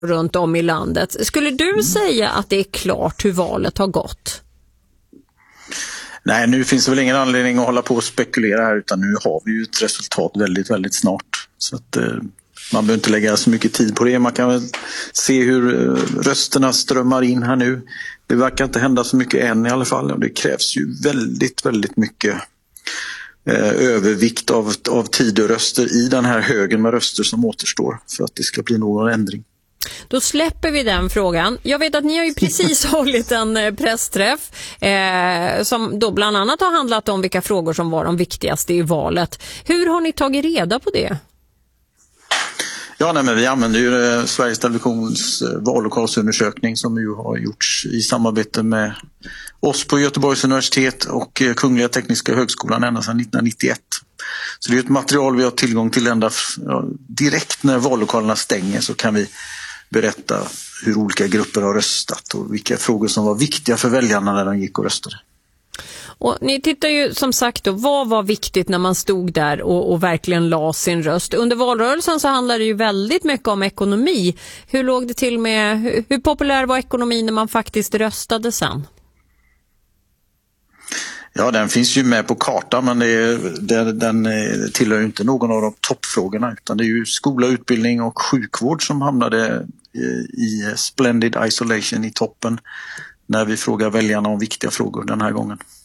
runt om i landet. Skulle du säga att det är klart hur valet har gått? Nej, nu finns det väl ingen anledning att hålla på och spekulera här, utan nu har vi ju ett resultat väldigt, väldigt snart. Så att man behöver inte lägga så mycket tid på det. Man kan väl se hur rösterna strömmar in här nu. Det verkar inte hända så mycket än i alla fall. Det krävs ju väldigt, väldigt mycket övervikt av Tidöröster i den här högen med röster som återstår för att det ska bli någon ändring. Då släpper vi den frågan. Jag vet att ni har ju precis hållit en pressträff som då bland annat har handlat om vilka frågor som var de viktigaste i valet. Hur har ni tagit reda på det? Ja, men vi använder ju Sveriges Televisions vallokalsundersökning som ju har gjorts i samarbete med oss på Göteborgs universitet och Kungliga Tekniska högskolan ända sedan 1991. Så det är ett material vi har tillgång till ända direkt när vallokalerna stänger, så kan vi berätta hur olika grupper har röstat och vilka frågor som var viktiga för väljarna när de gick och röstade. Och ni tittar ju som sagt då, vad var viktigt när man stod där och verkligen la sin röst? Under valrörelsen så handlade det ju väldigt mycket om ekonomi. Hur låg det till med, hur populär var ekonomin när man faktiskt röstade sen? Ja, den finns ju med på kartan, men den tillhör ju inte någon av de toppfrågorna, utan det är ju skola, utbildning och sjukvård som hamnade i splendid isolation i toppen när vi frågar väljarna om viktiga frågor den här gången.